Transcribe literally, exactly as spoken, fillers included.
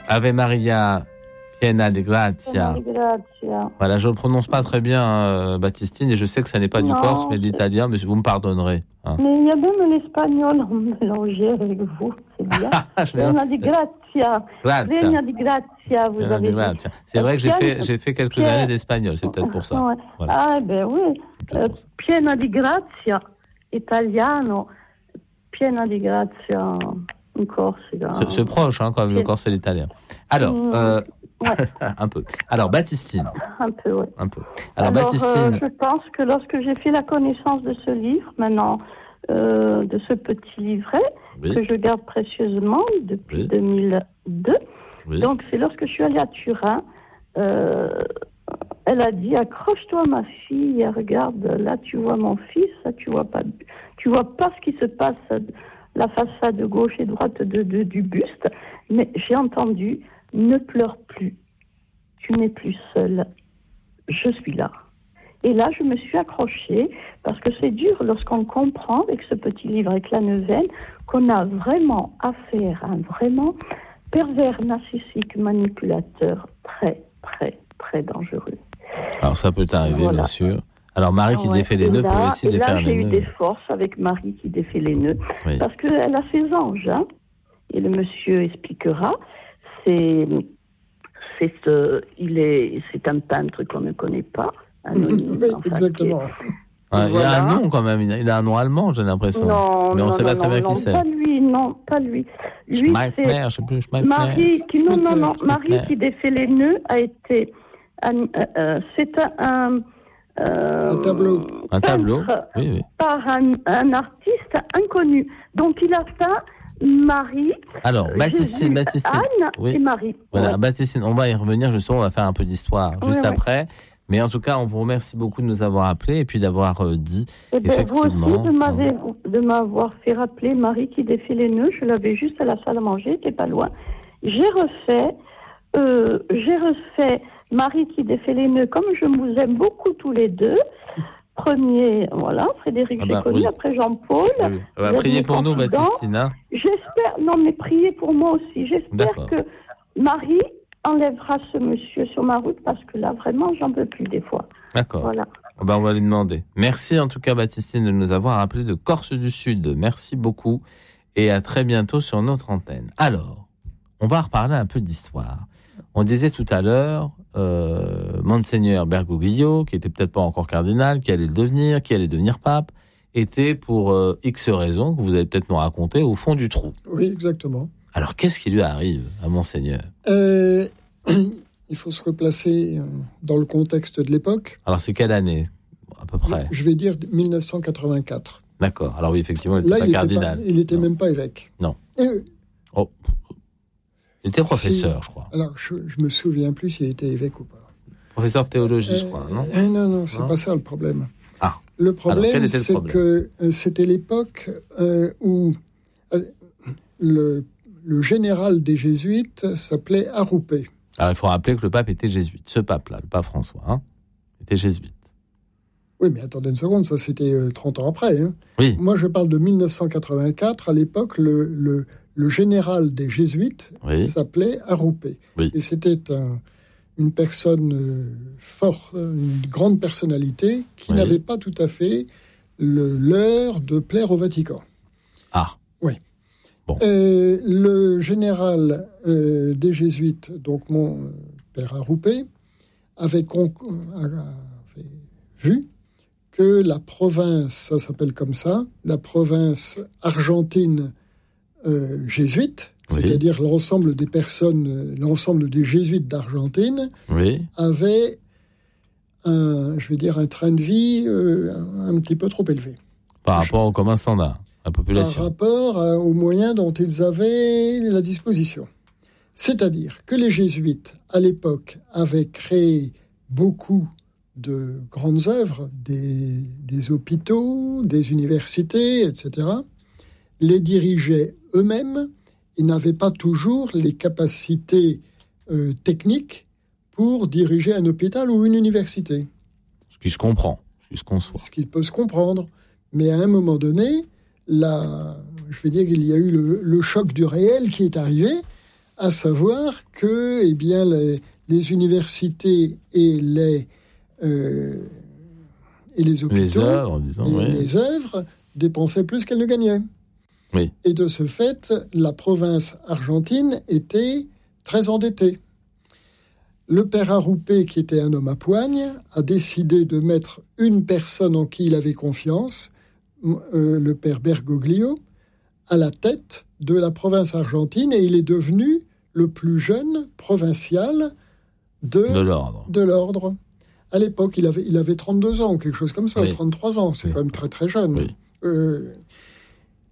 Ave Maria, piena di grazia. Grazia. Voilà, je ne le prononce pas très bien, euh, Baptistine, et je sais que ça n'est pas Non, du corse, mais de c'est... l'italien, mais vous me pardonnerez. Hein. Mais il y a même l'espagnol mélangé avec vous, c'est bien. Piena di grazia. Piena di grazia, vous avez dit. C'est vrai que j'ai fait, j'ai fait quelques Piena... années d'espagnol, c'est peut-être pour ça. Ouais. Voilà. Ah ben oui, euh, piena di grazia, italiano, piena di grazia... Corse, c'est, c'est proche, hein, quand même, le corse et l'italien. Alors, mmh, euh, ouais. un peu. Alors, Baptistine. Un peu, oui. Un peu. Alors, Alors Baptistine. Euh, je pense que lorsque j'ai fait la connaissance de ce livre, maintenant, euh, de ce petit livret, oui. que je garde précieusement depuis oui. deux mille deux, oui. donc c'est lorsque je suis allée à Turin, euh, elle a dit, accroche-toi ma fille, regarde, là tu vois mon fils, là, tu vois pas, tu vois pas ce qui se passe la façade gauche et droite de, de, du buste, mais j'ai entendu « Ne pleure plus, tu n'es plus seule, je suis là ». Et là, je me suis accrochée, parce que c'est dur lorsqu'on comprend, avec ce petit livre, avec la neuvaine, qu'on a vraiment affaire à un vraiment pervers narcissique manipulateur très, très, très dangereux. Alors ça peut arriver, voilà. Bien sûr. Alors Marie qui ouais. défait les nœuds peut aussi défaire les nœuds. Et là, j'ai eu des forces avec Marie qui défait les nœuds. Oui. Parce qu'elle a ses anges. Hein, et le monsieur expliquera. C'est, c'est, euh, il est, c'est un peintre qu'on ne connaît pas. Anonyme, oui, enfin, exactement. Est, ah, il voilà. a un nom quand même. Il a un nom allemand, j'ai l'impression. Non, mais on ne sait pas non, très bien non, qui non, c'est. Pas lui, non, pas lui. Lui, Schmeitner, c'est je sais plus, Schmeitner. Marie qui, non, non, non, Schmeitner. Marie qui défait les nœuds a été, un, euh, c'est un. un Euh, un tableau. Un tableau, oui, oui. Par un, un artiste inconnu. Donc il a peint Marie, Alors, Baptistine, Baptistine, Anne oui. et Marie. Voilà, ouais. Baptistine, on va y revenir, justement, on va faire un peu d'histoire oui, juste oui. après. Mais en tout cas, on vous remercie beaucoup de nous avoir appelés et puis d'avoir euh, dit, et ben, effectivement... Vous aussi, de, m'avez, de m'avoir fait rappeler Marie qui défait les nœuds. Je l'avais juste à la salle à manger, c'était pas loin. J'ai refait... Euh, j'ai refait Marie qui défait les nœuds, comme je vous aime beaucoup tous les deux. Premier, voilà, Frédéric, ah ben, j'ai connu, oui. Après Jean-Paul. Oui. Ah ben, priez pour nous, Baptistine. Hein. J'espère, non mais priez pour moi aussi. J'espère D'accord. que Marie enlèvera ce monsieur sur ma route, parce que là, vraiment, j'en peux plus des fois. D'accord. Voilà. Ah ben, on va lui demander. Merci en tout cas, Baptistine, de nous avoir appelés de Corse du Sud. Merci beaucoup et à très bientôt sur notre antenne. Alors, on va reparler un peu d'histoire. On disait tout à l'heure, euh, Monseigneur Bergoglio, qui était peut-être pas encore cardinal, qui allait le devenir, qui allait devenir pape, était pour euh, X raisons, que vous allez peut-être nous raconter, au fond du trou. Oui, exactement. Alors, qu'est-ce qui lui arrive à Monseigneur ? euh, Il faut se replacer dans le contexte de l'époque. Alors, c'est quelle année, à peu près ? Je vais dire dix-neuf cent quatre-vingt-quatre. D'accord. Alors oui, effectivement, il n'était Là, pas il cardinal. Était pas, il n'était même pas évêque. Non. Euh, oh. Il était professeur, si, je crois. Alors, je ne me souviens plus s'il était évêque ou pas. Professeur de théologie, euh, je crois, non euh, Non, non, c'est non pas ça le problème. Ah. Le problème, Alors, c'est le problème que euh, c'était l'époque euh, où euh, le, le général des jésuites s'appelait Arrupé. Alors, il faut rappeler que le pape était jésuite. Ce pape-là, le pape François, hein, était jésuite. Oui, mais attendez une seconde, ça c'était euh, trente ans après. Hein. Oui. Moi, je parle de dix-neuf cent quatre-vingt-quatre. À l'époque, le, le, le général des jésuites oui. s'appelait Arrupé. Oui. Et c'était un, une personne euh, forte, une grande personnalité qui oui. n'avait pas tout à fait le, l'heure de plaire au Vatican. Ah. Oui. Bon. Et le général euh, des jésuites, donc mon euh, père Arrupé, avait, con- avait vu que la province, ça s'appelle comme ça, la province argentine euh, jésuite, oui. c'est-à-dire l'ensemble des personnes, l'ensemble des jésuites d'Argentine, oui. avait un, je vais dire, un train de vie euh, un, un petit peu trop élevé. Par rapport au commun standard, la population. Par rapport à, aux moyens dont ils avaient la disposition. C'est-à-dire que les jésuites, à l'époque, avaient créé beaucoup de grandes œuvres, des, des hôpitaux, des universités, et cetera, les dirigeaient eux-mêmes et n'avaient pas toujours les capacités euh, techniques pour diriger un hôpital ou une université. Ce qui se comprend, ce qui se conçoit. Ce qui peut se comprendre. Mais à un moment donné, la, je vais dire qu'il y a eu le, le choc du réel qui est arrivé, à savoir que eh bien, les, les universités et les, euh, et les hôpitaux, les œuvres, en disant, et oui. les œuvres dépensaient plus qu'elles ne gagnaient. Oui. Et de ce fait, la province argentine était très endettée. Le père Arrupe, qui était un homme à poigne, a décidé de mettre une personne en qui il avait confiance, euh, le père Bergoglio, à la tête de la province argentine, et il est devenu le plus jeune provincial de, de l'ordre. De l'ordre. À l'époque, il avait, il avait trente-deux ans, ou quelque chose comme ça, oui. ou trente-trois ans, c'est oui. quand même très très jeune. Oui. Euh,